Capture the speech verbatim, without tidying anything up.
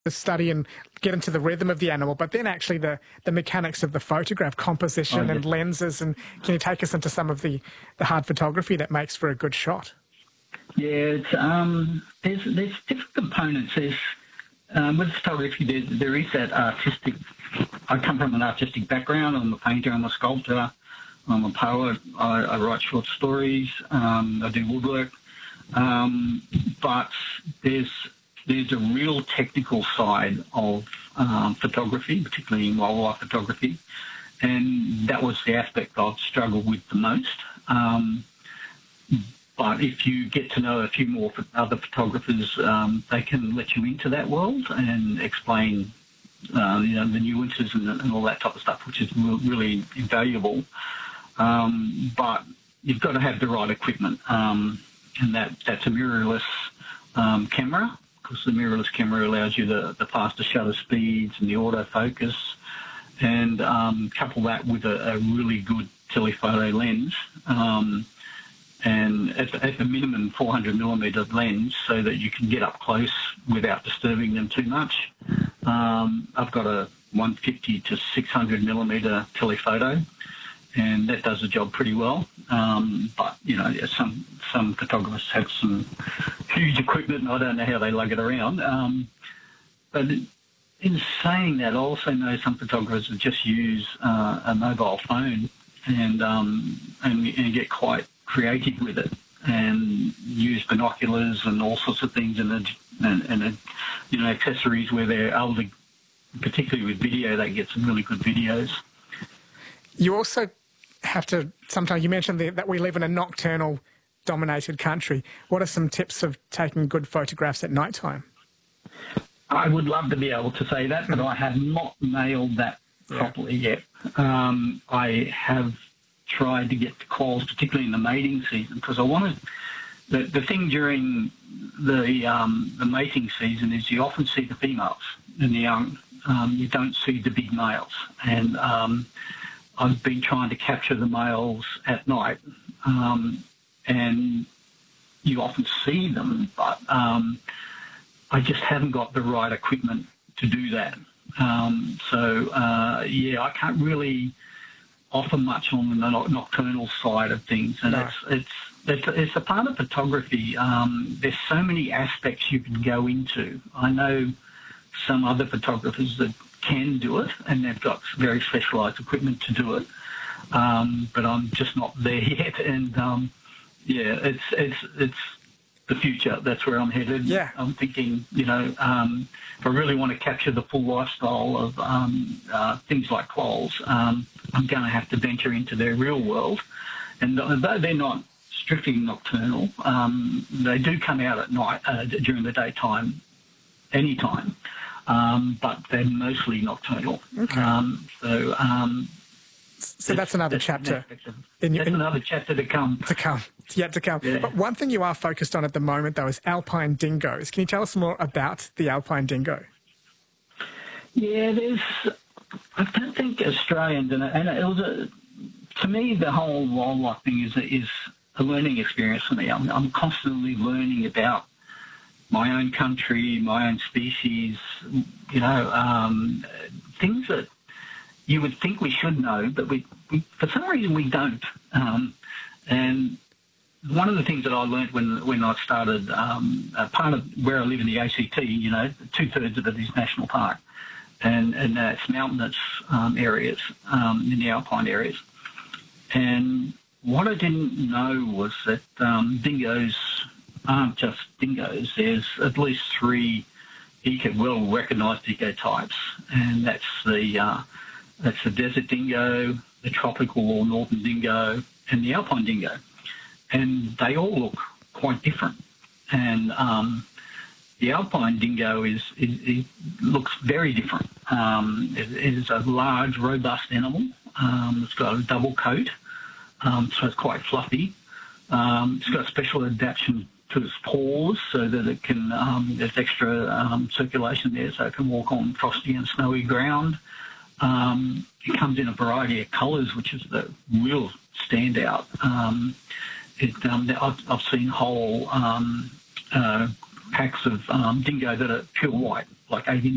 the study and get into the rhythm of the animal, but then actually the, the mechanics of the photograph, composition Oh, yeah. and lenses, and can you take us into some of the, the hard photography that makes for a good shot? Yeah, it's, um, there's there's different components. There's um, with photography, there, there is that artistic. I come from an artistic background. I'm a painter. I'm a sculptor. I'm a poet. I, I write short stories. Um, I do woodwork. Um, but there's there's a real technical side of um, photography, particularly in wildlife photography, and that was the aspect I've struggled with the most. Um, But if you get to know a few more other photographers, um, they can let you into that world and explain, uh, you know, the nuances and, and all that type of stuff, which is really invaluable. Um, but you've got to have the right equipment, um, and that that's a mirrorless um, camera, because the mirrorless camera allows you the, the faster shutter speeds and the autofocus, and um, couple that with a, a really good telephoto lens. Um, and at the, at the minimum four hundred millimeter lens, so that you can get up close without disturbing them too much. Um, I've got a one fifty to six hundred millimeter telephoto, and that does the job pretty well. Um, but, you know, some some photographers have some huge equipment, and I don't know how they lug it around. Um, but in saying that, I also know some photographers that just use uh, a mobile phone and, um, and, and get quite creative with it, and use binoculars and all sorts of things, and and, and you know, accessories where they're able to, particularly with video, they get some really good videos. You also have to, sometimes you mentioned the, that we live in a nocturnal dominated country. What are some tips of taking good photographs at night time? I would love to be able to say that, but I have not nailed that yeah. properly yet. Um, I have tried to get the calls, particularly in the mating season, because I wanted the the thing during the um, the mating season is you often see the females and the young. Um, you don't see the big males, and um, I've been trying to capture the males at night, um, and you often see them, but um, I just haven't got the right equipment to do that. Um, so uh, yeah, I can't really offer much on the nocturnal side of things, and no. it's, it's it's it's a part of photography. Um, there's so many aspects you can go into. I know some other photographers that can do it, and they've got very specialised equipment to do it. Um, but I'm just not there yet, and um, yeah, it's it's it's the future. That's where I'm headed. Yeah. I'm thinking, you know, um, if I really want to capture the full lifestyle of um, uh, things like quolls, um, I'm going to have to venture into their real world. And though they're not strictly nocturnal, um, they do come out at night, uh, during the daytime, anytime, um, but they're mostly nocturnal. Okay. Um, so... Um, So that's another that's chapter. In, that's in, another chapter to come. To come. It's yet to come. Yeah. But one thing you are focused on at the moment, though, is alpine dingoes. Can you tell us more about the alpine dingo? Yeah, there's... I don't think Australians... And, and it was a, to me, the whole wildlife thing is, is a learning experience for me. I'm, I'm constantly learning about my own country, my own species, you know, um, things that you would think we should know, but we, we for some reason we don't. Um, and one of the things that I learned when when I started, um, a part of where I live in the A C T, you know, two-thirds of it is national park, and, and uh, it's mountainous um, areas, um, in the alpine areas. And what I didn't know was that um, dingoes aren't just dingoes. There's at least three eco, well-recognised ecotypes, and that's the... Uh, That's the desert dingo, the tropical or northern dingo, and the alpine dingo. And they all look quite different. And um, the alpine dingo is, is, is looks very different. Um, it, it is a large, robust animal. Um, it's got a double coat, um, so it's quite fluffy. Um, it's got special adaptation to its paws so that it can, um, there's extra um, circulation there so it can walk on frosty and snowy ground. Um, it comes in a variety of colours, which is the real standout. Um, it, um, I've, I've seen whole um, uh, packs of um, dingo that are pure white, like eighty